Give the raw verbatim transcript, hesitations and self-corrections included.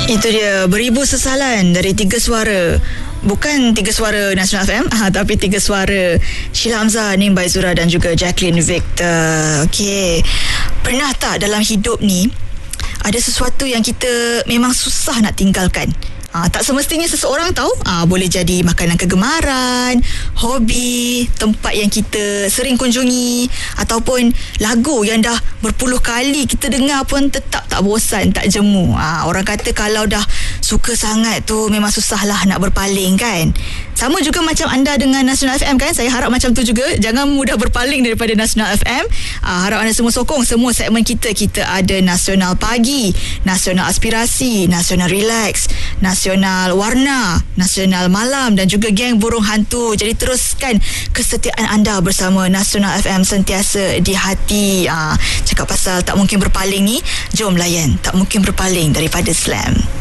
Itu dia, beribu sesalan dari tiga suara. Bukan tiga suara Nasional F M, ah, tapi tiga suara Sheila Hamzah, Nim Baizura dan juga Jacqueline Victor. Okey, pernah tak dalam hidup ni ada sesuatu yang kita memang susah nak tinggalkan? Ha, tak semestinya seseorang tahu, ha, boleh jadi makanan kegemaran, hobi, tempat yang kita sering kunjungi, ataupun lagu yang dah berpuluh kali kita dengar pun tetap tak bosan, tak jemu. Ha, orang kata kalau dah suka sangat tu memang susahlah nak berpaling, kan? Sama juga macam anda dengan Nasional F M, kan? Saya harap macam tu juga. Jangan mudah berpaling daripada Nasional F M. Ha, harap anda semua sokong semua segmen kita. Kita ada Nasional Pagi, Nasional Aspirasi, Nasional Relax, Nasional Warna, Nasional Malam dan juga Geng Burung Hantu. Jadi teruskan kesetiaan anda bersama Nasional F M, sentiasa di hati. Ha, cakap pasal tak mungkin berpaling ni, jom layan Tak Mungkin Berpaling daripada Slam.